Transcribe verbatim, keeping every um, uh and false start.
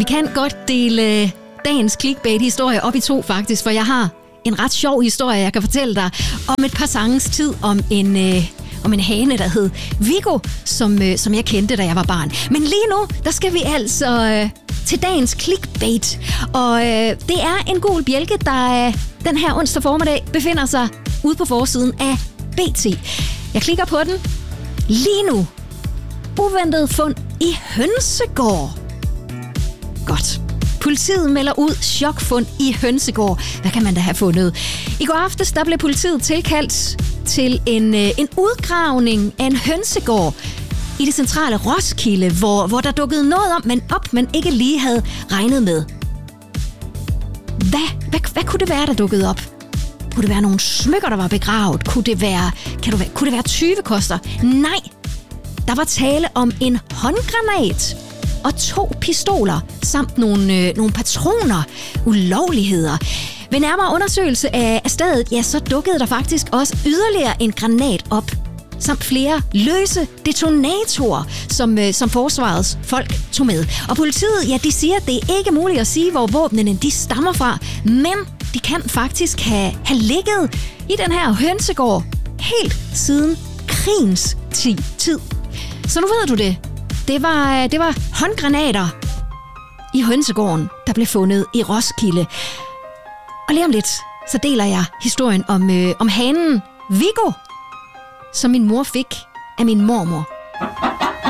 Vi kan godt dele dagens clickbait-historie op i to faktisk, for jeg har en ret sjov historie, jeg kan fortælle dig om et par sanges tid om en, øh, om en hane, der hed Viggo, som, øh, som jeg kendte, da jeg var barn. Men lige nu, der skal vi altså øh, til dagens clickbait. Og øh, det er en gul bjælke, der øh, den her onsdag formiddag befinder sig ude på forsiden af B T. Jeg klikker på den. Lige nu. Uventet fund i Hønsegård. Godt. Politiet melder ud chokfund i Hønsegård. Hvad kan man da have fundet? I går aftes der blev politiet tilkaldt til en, en udgravning af en hønsegård i det centrale Roskilde, hvor, hvor der dukkede noget op, men op, man ikke lige havde regnet med. Hvad, hvad, hvad kunne det være, der dukkede op? Kunne det være nogle smykker, der var begravet? Kunne det være, kan det være, kunne det være tyvekoster? Nej, der var tale om en håndgranat og to pistoler, samt nogle, øh, nogle patroner, ulovligheder. Ved nærmere undersøgelse af, af stedet, ja, så dukkede der faktisk også yderligere en granat op, samt flere løse detonatorer, som, øh, som forsvarets folk tog med. Og politiet, ja, de siger, at det er ikke muligt at sige, hvor våbnene de stammer fra, men de kan faktisk have, have ligget i den her hønsegård helt siden krigens tid. Så nu ved du det. Det var, det var håndgranater i hønsegården, der blev fundet i Roskilde. Og lige om lidt, så deler jeg historien om, øh, om hanen Viggo, som min mor fik af min mormor.